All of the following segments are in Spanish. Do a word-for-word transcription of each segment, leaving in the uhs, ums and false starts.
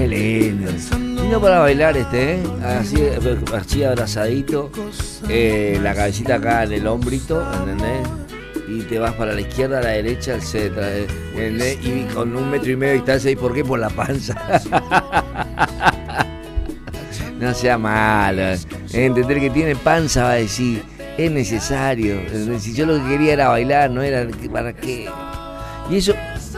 Qué lindo. Lindo para bailar este, ¿eh? Así, así abrazadito, eh, la cabecita acá en el hombrito, ¿entendés? Y te vas para la izquierda, a la derecha, etcétera, ¿entendés? Y con un metro y medio de distancia, ¿y por qué? Por la panza. No sea malo. Entender que tiene panza va a decir, es necesario. Si yo lo que quería era bailar, no era para qué. Y eso.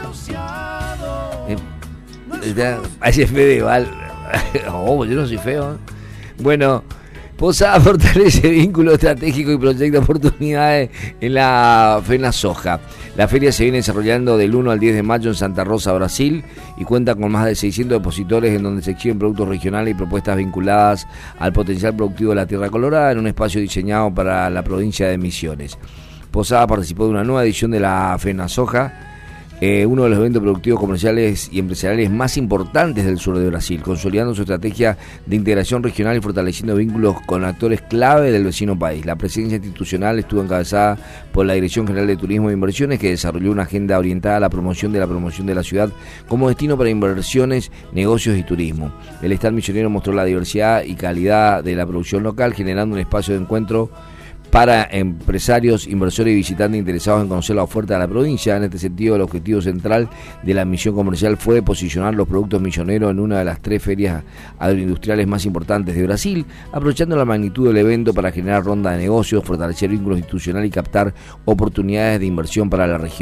Parece Fede Val. Oh, yo no soy feo, ¿eh? Bueno, Posada fortalece vínculo estratégico y proyecta oportunidades en la FENASOJA. La feria se viene desarrollando del uno al diez de mayo en Santa Rosa, Brasil, y cuenta con más de seiscientos expositores en donde se exhiben productos regionales y propuestas vinculadas al potencial productivo de la Tierra Colorada en un espacio diseñado para la provincia de Misiones. Posada participó de una nueva edición de la FENASOJA, Eh, uno de los eventos productivos, comerciales y empresariales más importantes del sur de Brasil, consolidando su estrategia de integración regional y fortaleciendo vínculos con actores clave del vecino país. La presidencia institucional estuvo encabezada por la Dirección General de Turismo e Inversiones, que desarrolló una agenda orientada a la promoción de la promoción de la ciudad como destino para inversiones, negocios y turismo. El stand misionero mostró la diversidad y calidad de la producción local, generando un espacio de encuentro para empresarios, inversores y visitantes interesados en conocer la oferta de la provincia. En este sentido, el objetivo central de la misión comercial fue posicionar los productos misioneros en una de las tres ferias agroindustriales más importantes de Brasil, aprovechando la magnitud del evento para generar ronda de negocios, fortalecer vínculos institucionales y captar oportunidades de inversión para la región.